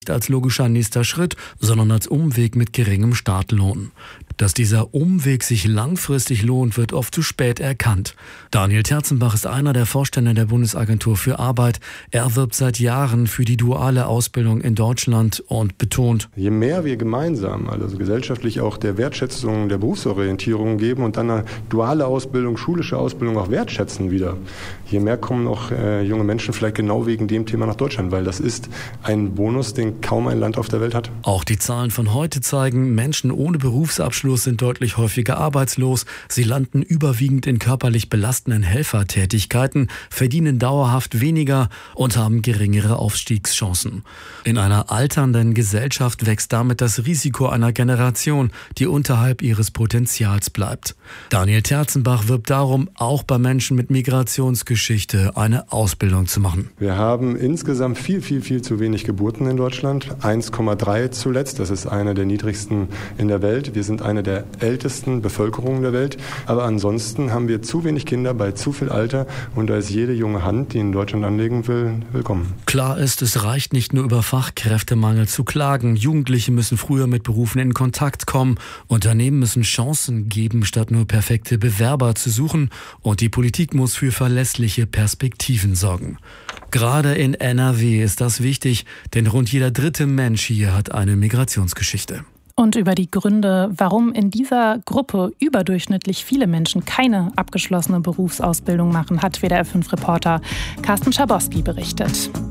als logischer nächster Schritt, sondern als Umweg mit geringem Startlohn. Dass dieser Umweg sich langfristig lohnt, wird oft zu spät erkannt. Daniel Terzenbach ist einer der Vorstände der Bundesagentur für Arbeit. Er wirbt seit Jahren für die duale Ausbildung in Deutschland und betont: Je mehr wir gemeinsam, also gesellschaftlich auch der Wertschätzung der Berufsorientierung geben und dann eine duale Ausbildung, schulische Ausbildung auch wertschätzen wieder, je mehr kommen auch junge Menschen vielleicht genau wegen dem Thema nach Deutschland, weil das ist ein Bonus, den kaum ein Land auf der Welt hat. Auch die Zahlen von heute zeigen, Menschen ohne Berufsabschluss sind deutlich häufiger arbeitslos. Sie landen überwiegend in körperlich belastenden Helfertätigkeiten, verdienen dauerhaft weniger und haben geringere Aufstiegschancen. In einer alternden Gesellschaft wächst damit das Risiko einer Generation, die unterhalb ihres Potenzials bleibt. Daniel Terzenbach wirbt darum, auch bei Menschen mit Migrationsgeschichte eine Ausbildung zu machen. Wir haben insgesamt viel zu wenig Geburten in Deutschland. 1,3 zuletzt, das ist eine der niedrigsten in der Welt. Wir sind eine der ältesten Bevölkerungen der Welt. Aber ansonsten haben wir zu wenig Kinder bei zu viel Alter. Und da ist jede junge Hand, die in Deutschland anlegen will, willkommen. Klar ist, es reicht nicht nur über Fachkräftemangel zu klagen. Jugendliche müssen früher mit Berufen in Kontakt kommen. Unternehmen müssen Chancen geben, statt nur perfekte Bewerber zu suchen. Und die Politik muss für verlässliche Perspektiven sorgen. Gerade in NRW ist das wichtig, denn rund jeder dritte Mensch hier hat eine Migrationsgeschichte. Und über die Gründe, warum in dieser Gruppe überdurchschnittlich viele Menschen keine abgeschlossene Berufsausbildung machen, hat WDR 5-Reporter Carsten Schabowski berichtet.